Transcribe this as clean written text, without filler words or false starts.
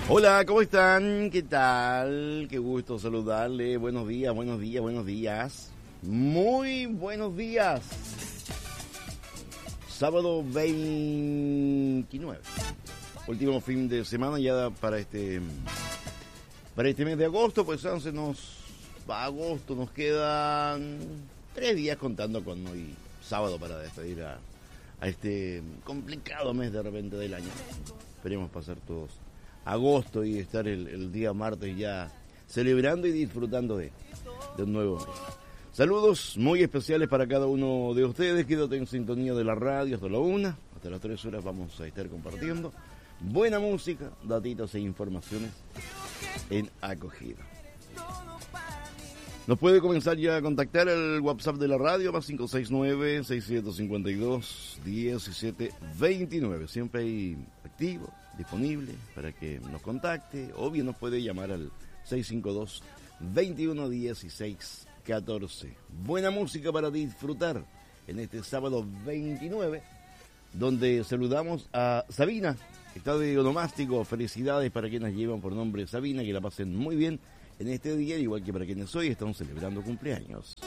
Hola, ¿cómo están? ¿Qué tal? Qué gusto saludarle. Buenos días, buenos días, buenos días. Muy buenos días. Sábado 29. Último fin de semana ya para este mes de agosto. Pues entonces agosto nos quedan 3 días contando con hoy sábado para despedir a este complicado mes de repente del año. Esperemos pasar todos agosto y estar el día martes ya celebrando y disfrutando de un nuevo mes. Saludos muy especiales para cada uno de ustedes. Quédate en sintonía de la radio hasta la 1, hasta las 3 horas vamos a estar compartiendo buena música, datitos e informaciones en acogida. Nos puede comenzar ya a contactar el WhatsApp de la radio, más 569-6752-1729. Siempre ahí activo, disponible para que nos contacte, o bien nos puede llamar al 652-2116-14. Buena música para disfrutar en este sábado 29, donde saludamos a Sabina, que está de onomástico. Felicidades para quienes llevan por nombre Sabina, que la pasen muy bien en este día, igual que para quienes hoy están celebrando cumpleaños.